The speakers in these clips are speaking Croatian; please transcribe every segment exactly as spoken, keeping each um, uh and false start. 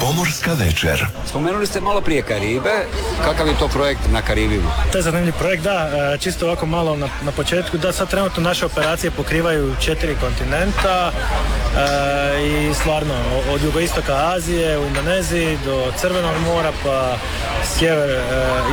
Pomorska večer. Spomenuli ste malo prije Karibe. Kakav je to projekt na Karibima? To je zanimljiv projekt, da. Čisto ovako malo na, na početku. Da, sad trenutno naše operacije pokrivaju četiri kontinenta e, i stvarno od jugoistoka Azije u Indoneziji do Crvenog mora pa sjever, e,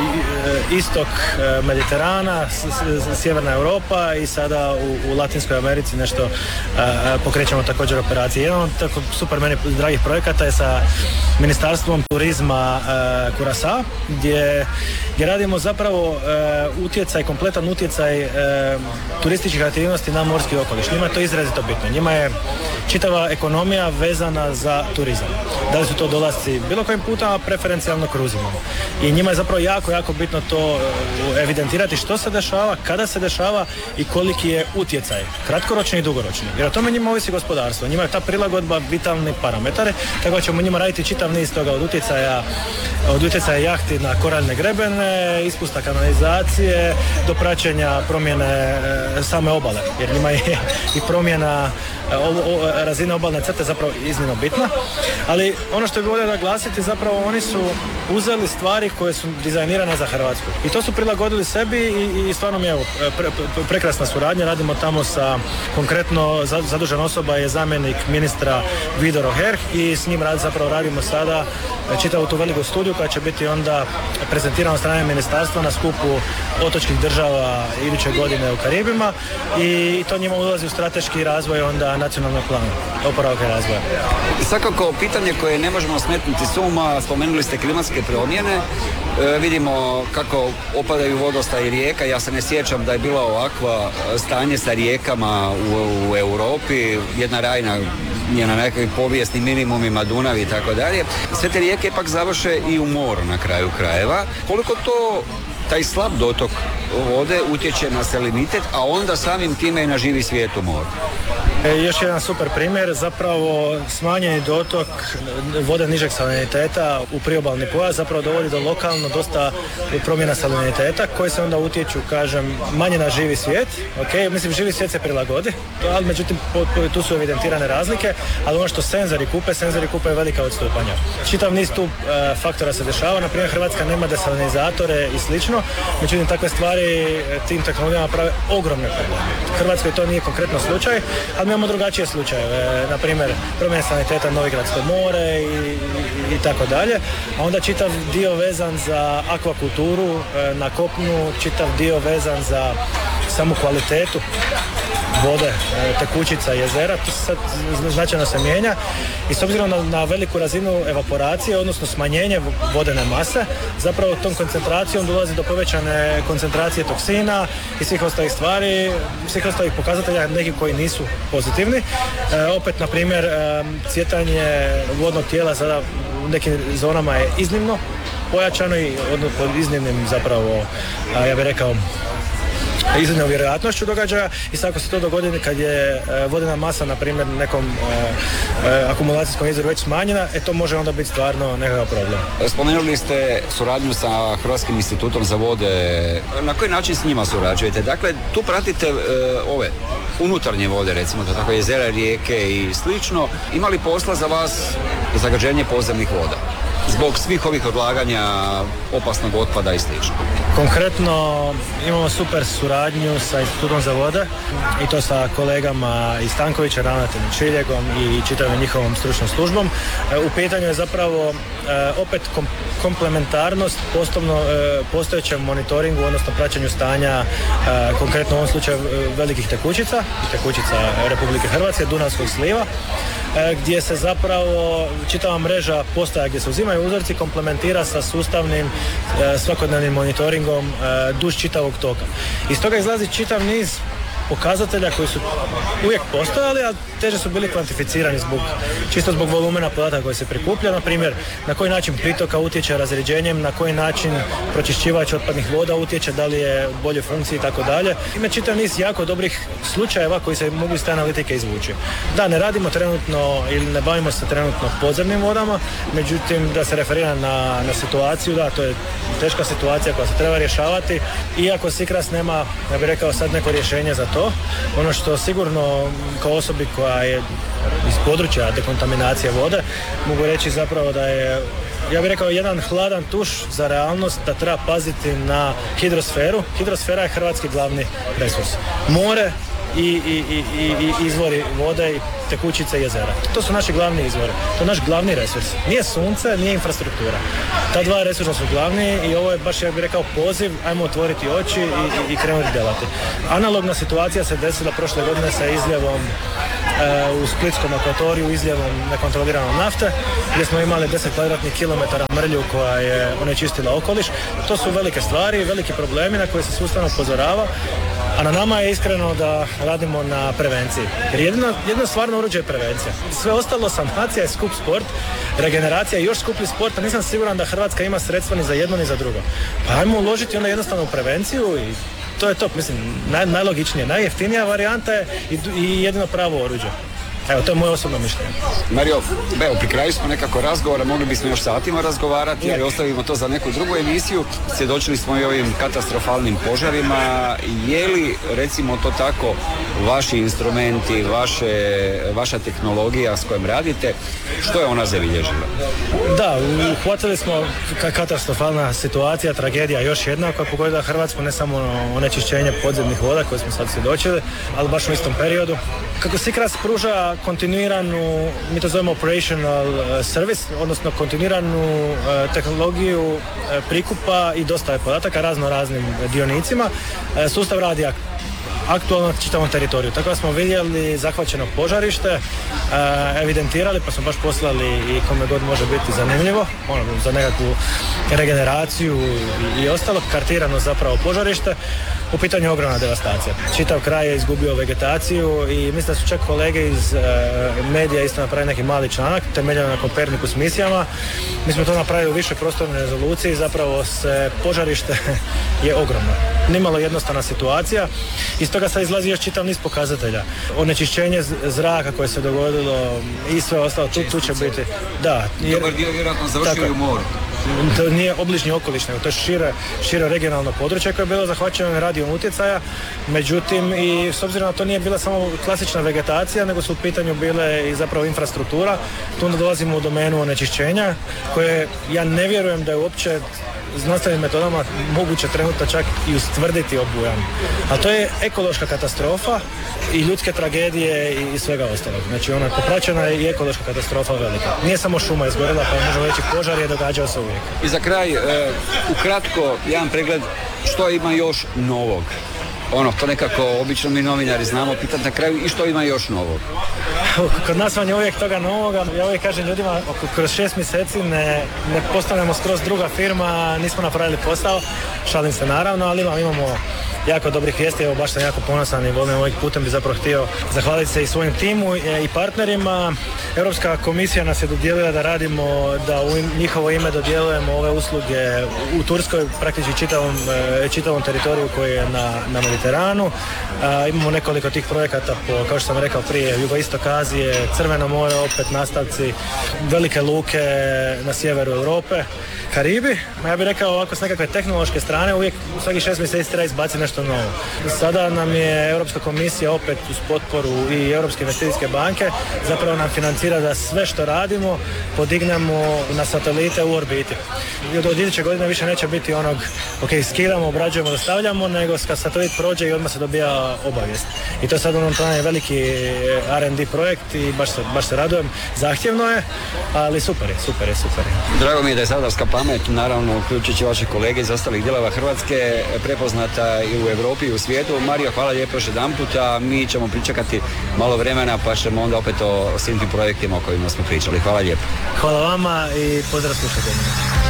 istok e, Mediterana, s, s, sjeverna Europa i sada u, u Latinskoj Americi nešto e, pokrećemo također operacije. Jedan od tako super meni dragih projekata je sa Ministarstvom turizma e, Curaçao gdje, gdje radimo zapravo e, utjecaj, kompletan utjecaj e, turističkih aktivnosti na morski okoliš. Njima je to izrazito bitno. Njima je čitava ekonomija vezana za turizam. Da li su to dolasci bilo kojim putem, a preferencijalno kruzima. I njima je zapravo jako, jako bitno to evidentirati što se dešava, kada se dešava i koliki je utjecaj, kratkoročni i dugoročni. Jer o tome njima ovisi gospodarstvo. Njima je ta prilagodba vitalni parametar, tako ćemo njima raditi čitav niz toga od utjecaja, od utjecaja jahti na koraljne grebene, ispusta kanalizacije, do praćenja promjene e, same obale. Jer njima je i promjena o, o, razine obalne crte zapravo iznimno bitna. Ali ono što bih volio naglasiti, zapravo oni su uzeli stvari koje su dizajnirane za Hrvatsku. I to su prilagodili sebi i, i stvarno mi je pre, pre, prekrasna suradnja. Radimo tamo sa, konkretno zadužena osoba je zamjenik ministra Vido Roher i s njim rad, zapravo radimo sada čitavu tu veliku studiju koja će biti onda prezentirana od strane ministarstva na skupu otočkih država iduće godine u Karibima i to njima ulazi u strateški razvoj onda nacionalnog plana oporavka i razvoja. Svakako pitanje koje ne možemo smetnuti s uma, spomenuli ste klimatske promjene, e, vidimo kako opadaju vodostaj rijeka. Ja se ne sjećam da je bilo ovakva stanje sa rijekama u, u Europi, jedna Rajna je na nekakvim povijesnim minimumima, Dunav i tako dalje. Sve te rijeke ipak završe i u moru na kraju krajeva. Koliko to taj slab dotok vode utječe na salinitet, a onda samim time i na živi svijet u moru? E, još jedan super primjer, zapravo smanjeni dotok vode nižeg saliniteta u priobalni pojas zapravo dovodi do lokalno dosta promjena saliniteta koji se onda utječu, kažem, manje na živi svijet. Ok, mislim živi svijet se prilagodi, ali međutim tu su evidentirane razlike, ali ono što senzori kupe, senzori kupe velika odstupanja. Čitav niz tu e, faktora se dešava, na primjer Hrvatska nema desalinizatore i slično, međutim takve stvari tim tehnologijama prave ogromne probleme. Hrvatskoj to nije konkretno slučaj, ali imamo drugačije slučajeve, na primjer promjena saniteta Novigradsko more i, i, i tako dalje, a onda čitav dio vezan za akvakulturu na kopnu, čitav dio vezan za samu kvalitetu vode, tekućica, jezera, to se sad značajno se mijenja i s obzirom na, na veliku razinu evaporacije, odnosno smanjenje vodene mase, zapravo tom koncentracijom dolazi do povećane koncentracije toksina i svih ostalih stvari, svih ostalih pokazatelja, neki koji nisu pozitivni. E, opet, na primjer, e, cvjetanje vodnog tijela sada u nekim zonama je iznimno pojačano i odnosno pod iznimnim zapravo, a, ja bih rekao, iznimnom vjerojatnošću događaja i sad ako se to dogodi kad je e, vodena masa na primjer nekom e, e, akumulacijskom izvoru već smanjena, e to može onda biti stvarno nekakav problem. Spomenuli ste suradnju sa Hrvatskim institutom za vode. Na koji način s njima surađujete? Dakle, tu pratite e, ove unutarnje vode, recimo to tako, jezera, rijeke i slično. Ima li posla za vas zagađenje podzemnih voda zbog svih ovih odlaganja opasnog otpada i slično? Konkretno imamo super suradnju sa Institutom za vode i to sa kolegama iz Stankovića, ravnateljem Čiljegom i čitavim njihovom stručnom službom. U pitanju je zapravo opet komplementarnost postupno postojećem monitoringu, odnosno praćenju stanja, konkretno u ovom slučaju velikih tekućica, tekućica Republike Hrvatske, Dunavskog sliva, gdje se zapravo čitava mreža postaja gdje se uzimaju uzorci komplementira sa sustavnim svakodnevnim monitoringom duž čitavog toka. Iz toga izlazi čitav niz pokazatelja koji su uvijek postojali, a teže su bili kvantificirani zbog, čisto zbog volumena podataka koji se prikuplja, na primjer na koji način pritoka utječe razređenjem, na koji način pročišćivač otpadnih voda utječe, da li je u boljoj funkciji i tako dalje. Ima čitav niz jako dobrih slučajeva koji se mogu iz te analitike izvući. Da, ne radimo trenutno ili ne bavimo se trenutno podzemnim vodama, međutim da se referira na, na situaciju, da, to je teška situacija koja se treba rješavati, iako Sikras nema, ja bih rekao sad neko rješenje za to, to. Ono što sigurno kao osobi koja je iz područja dekontaminacije vode mogu reći zapravo da je, ja bih rekao, jedan hladan tuš za realnost da treba paziti na hidrosferu. Hidrosfera je hrvatski glavni resurs. More i, i, i, i izvori vode i tekućice i jezera. To su naši glavni izvori. To je naš glavni resurs. Nije sunce, nije infrastruktura. Ta dva resursa su glavni i ovo je baš, ja bih rekao, poziv, ajmo otvoriti oči i, i, i krenuti djelati. Analogna situacija se desila prošle godine sa izljevom e, u Splitskom akvatoriju, izljevom nekontrolirane nafte, gdje smo imali deset kvadratnih kilometara mrlju koja je onečistila okoliš. To su velike stvari, veliki problemi na koje se sustavno upozorava, a na nama je iskreno da radimo na prevenciji. Jer jedino, jedino stvarno oruđe je prevencija. Sve ostalo, sanacija je skup sport, regeneracija je još skuplji sport, a nisam siguran da Hrvatska ima sredstva ni za jedno ni za drugo. Pa ajmo uložiti onda jednostavno u prevenciju i to je to, mislim, naj, najlogičnije. Najjeftinija varijanta je i, i jedino pravo oruđe. Evo, to je moje osobno mišljenje. Mario, evo, pri kraju smo nekako razgovora, mogli bismo još satima razgovarati, ali ostavimo to za neku drugu emisiju. Svjedočili smo i ovim katastrofalnim požarima. Je li, recimo to tako, vaši instrumenti, vaše, vaša tehnologija s kojom radite, što je ona zabilježila? Da, uhvatili smo katastrofalna situacija, tragedija još jedna koja pogodila Hrvatsku, ne samo onečišćenje podzemnih voda koje smo sad svjedočili, ali baš u istom periodu. Kako Sikras pruža kontinuiranu, mi to zovemo operational service, odnosno kontinuiranu uh, tehnologiju uh, prikupa i dostave podataka razno raznim dionicima. Uh, sustav radi ak- aktualno na čitavom teritoriju. Tako da smo vidjeli zahvaćeno požarište, uh, evidentirali, pa smo baš poslali i kome god može biti zanimljivo, ono, za nekakvu regeneraciju i, i ostalo, kartirano zapravo požarište. U pitanju je ogromna devastacija. Čitav kraj je izgubio vegetaciju i mislim da su čak kolege iz e, medija isto napravili neki mali članak temeljeno na Kopernikus misijama. Mi smo to napravili u više prostornoj rezoluciji, zapravo se požarište je ogromno. Nimalo jednostavna situacija. Iz toga sad izlazi još čitav niz pokazatelja. Onečišćenje zraka koje se dogodilo i sve ostalo, tu, tu će biti. Da, jer, dobar dio vjerojatno završio u moru. To nije obližnji okoliš, nego to je šire, šire regionalno područje koje je bilo zahvaćeno radijom utjecaja. Međutim, i s obzirom na to nije bila samo klasična vegetacija, nego su u pitanju bile i zapravo infrastruktura. Tu onda dolazimo u domenu onečišćenja, koje ja ne vjerujem da je uopće znanstvenim metodama moguće trenutno čak i ustvrditi obujam. A to je ekološka katastrofa i ljudske tragedije i svega ostalog. Znači ona popraćena je i ekološka katastrofa velika. Nije samo šuma izgorila, pa možemo reći požar je događao se uvijek. I za kraj, e, ukratko, jedan pregled što ima još novog. Ono, to nekako obično mi novinari znamo pitati na kraju i što ima još novog. Kod nas vam je uvijek toga novoga. Ja uvijek kažem ljudima, kroz šest mjeseci ne, ne postanemo skroz druga firma, nismo napravili posao, šalim se naravno, ali imamo, imamo jako dobrih vijesti, evo baš sam jako ponosan i volim ovim putem bi zapravo htio zahvaliti se i svojim timu i partnerima. Europska komisija nas je dodijelila da radimo, da u njihovo ime dodjeljujemo ove usluge u Turskoj, praktički čitavom, čitavom teritoriju koji je na, na Mediteranu. A, imamo nekoliko tih projekata po, kao što sam rekao prije, jugoistok Azije, Crveno more, opet nastavci, velike luke na sjeveru Europe, Karibi. Ja bih rekao ovako s nekakve tehnološke strane uvijek svaki šest mjeseci treba izbaciti nešto novo. Sada nam je Europska komisija opet uz potporu i Europske investicijske banke zapravo nam financira da sve što radimo podignemo na satelite u orbiti. I od iduće godine više neće biti onog ok, skidamo, obrađujemo, dostavljamo, nego kad satelit prođe i odmah se dobija obavijest. I to je sad ono je veliki R and D projekt i baš se, baš se radujem. Zahtjevno je, ali super je, super je, super je. Drago mi je da je Zadarska pamet, naravno uključujući vaše kolege iz ostalih dijelova Hrvatske, prepoznata i u Europi i u svijetu. Mario, hvala lijepo još jedan puta. Mi ćemo pričekati malo vremena pa ćemo onda opet o svim tim projektima o kojima smo pričali. Hvala lijepo. Hvala vama i pozdrav slušateljima.